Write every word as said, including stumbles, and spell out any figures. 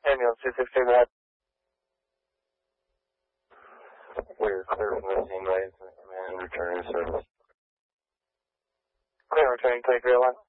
Ambulance two six two, go ahead. We're clear from the scene, right? And returning service. Clear returning twenty-three oh one.